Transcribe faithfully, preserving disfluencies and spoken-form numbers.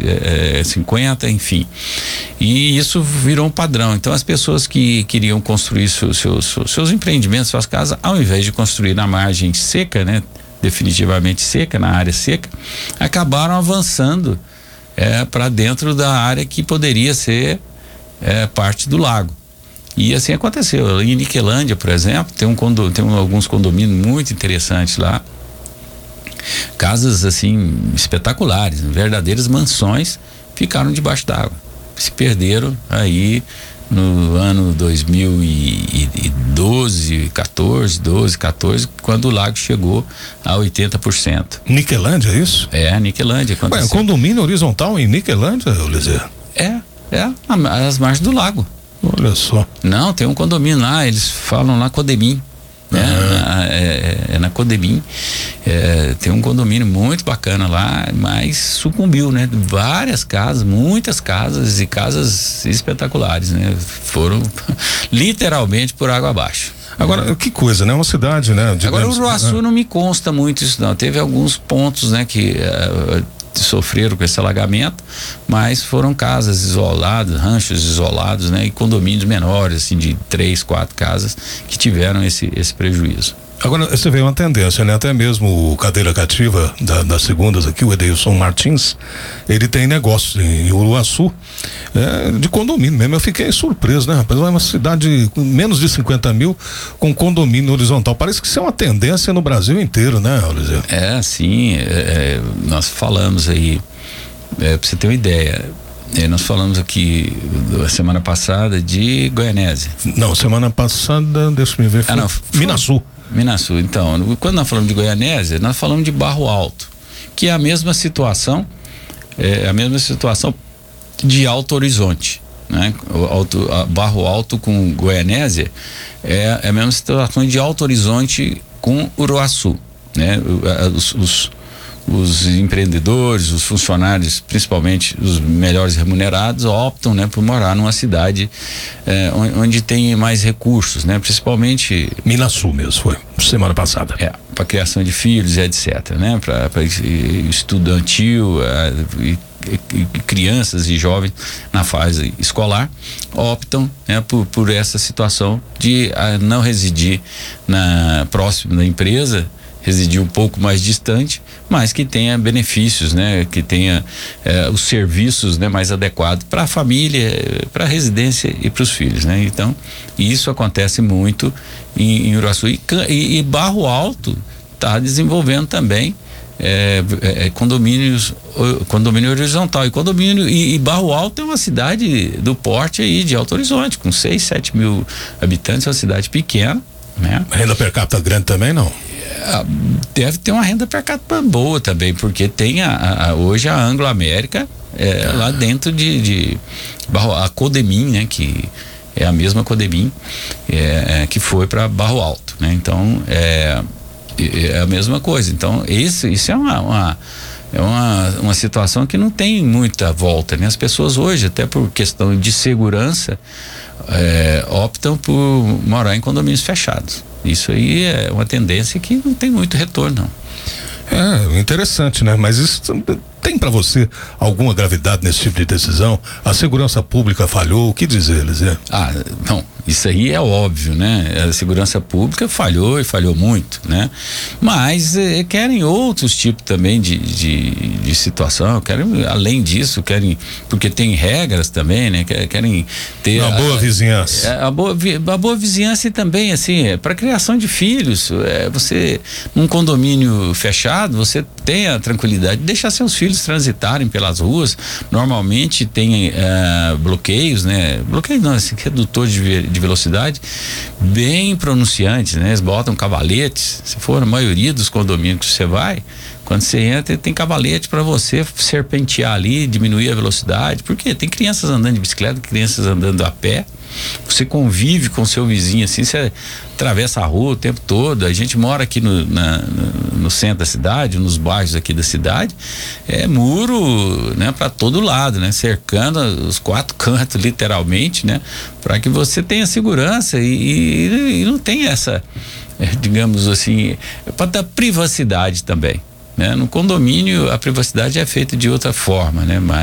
é, cinquenta, enfim. E isso virou um padrão. Então as pessoas que queriam construir seus, seus, seus empreendimentos, suas casas, ao invés de construir na margem seca, né, definitivamente seca, na área seca, acabaram avançando é, para dentro da área que poderia ser é, parte do lago. E assim aconteceu. Em Niquelândia, por exemplo, tem, um condo, tem um, alguns condomínios muito interessantes lá. Casas assim espetaculares, verdadeiras mansões, ficaram debaixo d'água. Se perderam aí no ano dois mil e doze, quatorze, doze, quatorze, quando o lago chegou a oitenta por cento. Niquelândia, é isso? É, Niquelândia. Ué, condomínio horizontal em Niquelândia, Eliseu? É, é, as margens do lago. Olha só. Não, tem um condomínio lá, eles falam lá Codemim, né? Uhum. É, é, é na Codemim, é, tem um condomínio muito bacana lá, mas sucumbiu, né? Várias casas, muitas casas e casas espetaculares, né? Foram literalmente por água abaixo. Agora, que coisa, né? Uma cidade, né? Digamos, Agora o Uruaçu, ah. não me consta muito isso não, teve alguns pontos, né? Que uh, sofreram com esse alagamento, mas foram casas isoladas, ranchos isolados, né? E condomínios menores, assim, de três, quatro casas que tiveram esse, esse prejuízo. Agora, você vê uma tendência, né? Até mesmo o cadeira cativa da, das segundas aqui, o Edeilson Martins, ele tem negócio em Uruaçu, é, de condomínio mesmo. Eu fiquei surpreso, né, rapaz? É uma cidade com menos de cinquenta mil com condomínio horizontal. Parece que isso é uma tendência no Brasil inteiro, né, Eliseu? É, sim. É, é, nós falamos aí, é, pra você ter uma ideia. É, nós falamos aqui a semana passada de Goianésia. Não, semana passada, deixa eu ver. Ah, não, Minasul. Minasul, então, quando nós falamos de Goianésia, nós falamos de Barro Alto, que é a mesma situação, é a mesma situação de Alto Horizonte, né? O alto, a Barro Alto com Goianésia é, é a mesma situação de Alto Horizonte com Uruaçu, né? Os, os, os empreendedores, os funcionários, principalmente os melhores remunerados, optam, né, por morar numa cidade é, onde, onde tem mais recursos, né? Principalmente Minasul mesmo, foi semana passada. É, para criação de filhos e etc, né? Para estudantil e, e, e crianças e jovens na fase escolar optam, né, por, por essa situação de a, não residir na próximo da empresa, residir um pouco mais distante, mas que tenha benefícios, né? Que tenha eh, os serviços, né, mais adequados para a família, para a residência e para os filhos, né? Então, isso acontece muito em, em Uruaçu. E, e, e Barro Alto está desenvolvendo também é, é, condomínios, condomínio horizontal. E condomínio e, e Barro Alto é uma cidade do porte aí de Alto Horizonte, com seis, sete mil habitantes, é uma cidade pequena, né? Renda per capita grande também, não? Deve ter uma renda per capita boa também, porque tem a, a, hoje a Anglo América é, ah. lá dentro de, de a Codemim, né? Que é a mesma Codemim é, é, que foi para Barro Alto, né? Então é, é a mesma coisa. Então esse, isso é uma, uma é uma, uma situação que não tem muita volta, né? As pessoas hoje, até por questão de segurança, é, optam por morar em condomínios fechados. Isso aí é uma tendência que não tem muito retorno, não. É interessante, né? Mas isso tem para você alguma gravidade nesse tipo de decisão? A segurança pública falhou, o que dizer, Eliseu? Ah, não, isso aí é óbvio, né? A segurança pública falhou e falhou muito, né? Mas eh, querem outros tipos também de, de, de situação, querem, além disso, querem, porque tem regras também, né? Querem ter uma boa a, vizinhança. A, a, boa, a boa vizinhança e também, assim, é, para criação de filhos, é, você, num condomínio fechado, você tem a tranquilidade de deixar seus filhos transitarem pelas ruas. Normalmente tem uh, bloqueios, né? Bloqueio não, assim, redutor de, de velocidade bem pronunciantes, né? Eles botam cavaletes. Se for a maioria dos condomínios que você vai, quando você entra, tem cavalete para você serpentear ali, diminuir a velocidade, porque tem crianças andando de bicicleta, crianças andando a pé. Você convive com seu vizinho assim, você atravessa a rua o tempo todo. A gente mora aqui no, na, no centro da cidade, nos bairros aqui da cidade, é muro, né, para todo lado, né, cercando os quatro cantos literalmente, né, para que você tenha segurança e, e, e não tenha essa, é, digamos assim, para dar privacidade também, né? No condomínio a privacidade é feita de outra forma, né? Mas